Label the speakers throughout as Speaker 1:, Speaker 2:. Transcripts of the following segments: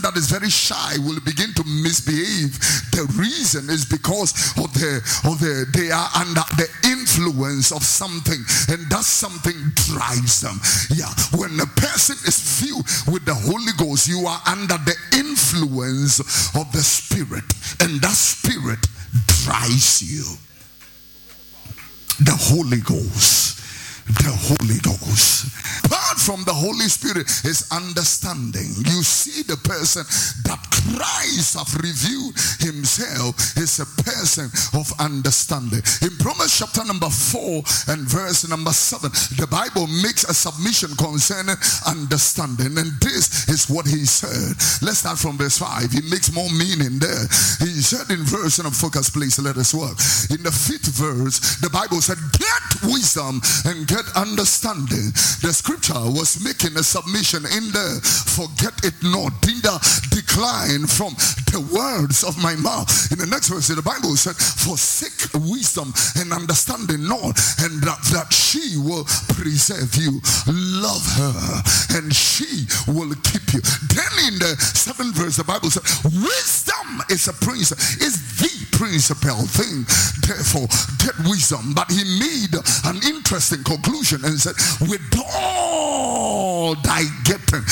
Speaker 1: that is very shy will begin to misbehave. The reason is because they are under the influence of something, and that something drives them. Yeah, when a person is filled with the Holy Ghost, you are under the influence of the Spirit, and that Spirit drives you. The Holy Ghost. The Holy Ghost. Apart from the Holy Spirit is understanding. You see, the person that Christ have revealed himself is a person of understanding. In Proverbs chapter number 4 and verse number 7, the Bible makes a submission concerning understanding, and this is what he said. Let's start from verse 5. He makes more meaning there. He said in verse, and focus please, let us work. In the 5th verse, the Bible said, get wisdom and get understanding. The scripture was making a submission in there. Forget it not, neither decline from the words of my mouth. In the next verse, the Bible said, forsake wisdom and understanding not, and that she will preserve you. Love her and she will keep you. Then in the 7th verse, the Bible said, wisdom is a is the principal thing. Therefore, get wisdom. But he made an interesting conclusion and said, with all thy getting,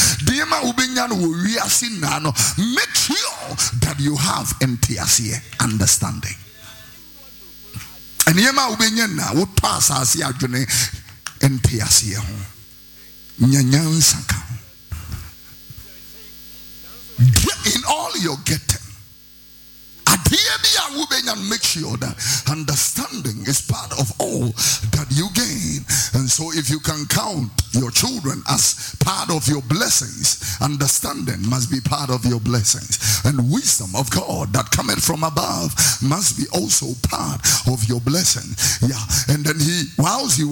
Speaker 1: make sure that you have understanding. And yema ubenyana would pass as yadune entiasia nyanyansaka. In all your getting, make sure that understanding is part of all that you gain. And so if you can count your children as part of your blessings, understanding must be part of your blessings, and wisdom of God that cometh from above must be also part of your blessing. Yeah. And then whilst he